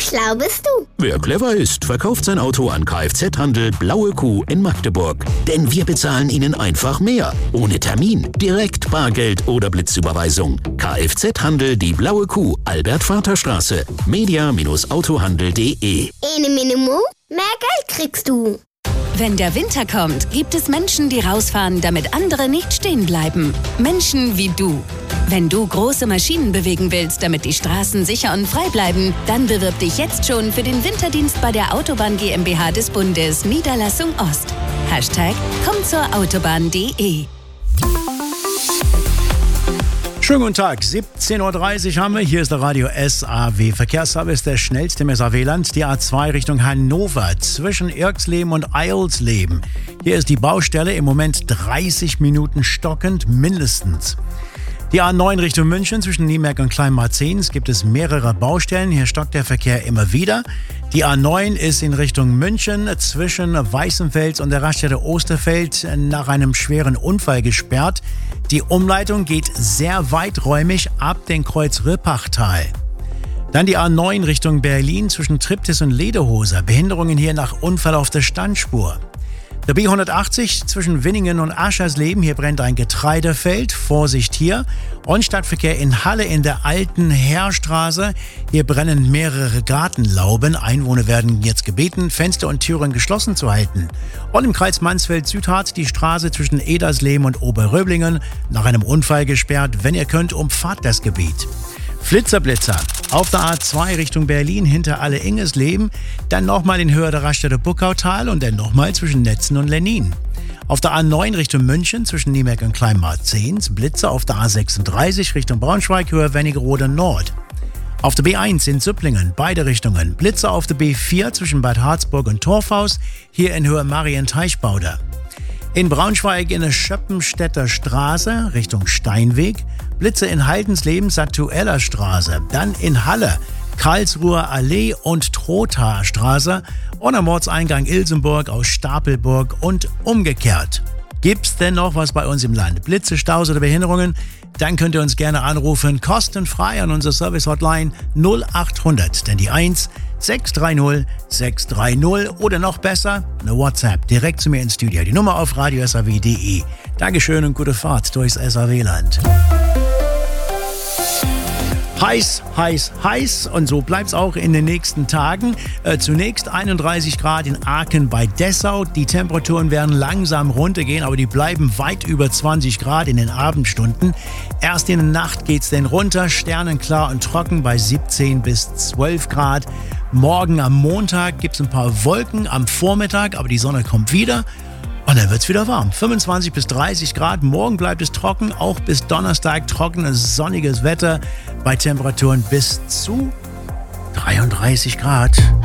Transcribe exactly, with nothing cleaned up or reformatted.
schlau bist du. Wer clever ist, verkauft sein Auto an Kfz-Handel Blaue Kuh in Magdeburg. Denn wir bezahlen Ihnen einfach mehr. Ohne Termin, direkt Bargeld oder Blitzüberweisung. Kfz-Handel Die Blaue Kuh, Albert-Vater-Straße, media-autohandel punkt de. Ene Minimo, mehr Geld kriegst du. Wenn der Winter kommt, gibt es Menschen, die rausfahren, damit andere nicht stehen bleiben. Menschen wie du. Wenn du große Maschinen bewegen willst, damit die Straßen sicher und frei bleiben, dann bewirb dich jetzt schon für den Winterdienst bei der Autobahn GmbH des Bundes, Niederlassung Ost. Hashtag komm zur Autobahn punkt de. Schönen guten Tag, siebzehn Uhr dreißig haben wir. Hier ist der Radio S A W. Verkehrsservice der schnellste im S A W-Land. Die A zwei Richtung Hannover zwischen Irksleben und Eilsleben. Hier ist die Baustelle im Moment dreißig Minuten stockend mindestens. Die A neun Richtung München zwischen Niemerk und Kleinmarzens gibt es mehrere Baustellen. Hier stockt der Verkehr immer wieder. Die A neun ist in Richtung München zwischen Weißenfels und der Raststätte Osterfeld nach einem schweren Unfall gesperrt. Die Umleitung geht sehr weiträumig ab dem Kreuz Rippachtal. Dann die A neun Richtung Berlin zwischen Triptis und Lederhose. Behinderungen hier nach Unfall auf der Standspur. Der B hundertachtzig zwischen Winningen und Aschersleben. Hier brennt ein Getreidefeld. Vorsicht hier. Und Stadtverkehr in Halle in der alten Heerstraße. Hier brennen mehrere Gartenlauben. Einwohner werden jetzt gebeten, Fenster und Türen geschlossen zu halten. Und im Kreis Mansfeld-Südharz die Straße zwischen Edersleben und Oberröblingen nach einem Unfall gesperrt. Wenn ihr könnt, umfahrt das Gebiet. Flitzerblitzer auf der A zwei Richtung Berlin hinter Alle-Ingesleben, dann nochmal in Höhe der Raststätte Buckautal und dann nochmal zwischen Netzen und Lennin. Auf der A neun Richtung München zwischen Niemerk und Kleinmarzens, Blitzer auf der A sechsunddreißig Richtung Braunschweig, Höhe Wernigerode Nord. Auf der B eins in Züpplingen, beide Richtungen, Blitzer auf der B vier zwischen Bad Harzburg und Torfhaus, hier in Höhe Marienteichbauder. In Braunschweig in der Schöppenstädter Straße Richtung Steinweg, Blitze in Haldensleben, Satueller Straße, dann in Halle, Karlsruher Allee und Trothaer Straße und am Ortseingang Ilsenburg aus Stapelburg und umgekehrt. Gibt's denn noch was bei uns im Land? Blitze, Staus oder Behinderungen? Dann könnt ihr uns gerne anrufen, kostenfrei an unsere Service-Hotline null achthundert, denn die eins sechs drei null sechs drei null oder noch besser, eine WhatsApp direkt zu mir ins Studio. Die Nummer auf radio s a w punkt de. Dankeschön und gute Fahrt durchs S A W-Land. Heiß, heiß, heiß und so bleibt's auch in den nächsten Tagen. Äh, zunächst einunddreißig Grad in Aachen bei Dessau. Die Temperaturen werden langsam runtergehen, aber die bleiben weit über zwanzig Grad in den Abendstunden. Erst in der Nacht geht's dann runter, sternenklar und trocken bei siebzehn bis zwölf Grad. Morgen am Montag gibt's ein paar Wolken am Vormittag, aber die Sonne kommt wieder. Und dann wird's wieder warm. fünfundzwanzig bis dreißig Grad. Morgen bleibt es trocken. Auch bis Donnerstag trockenes, sonniges Wetter bei Temperaturen bis zu dreiunddreißig Grad.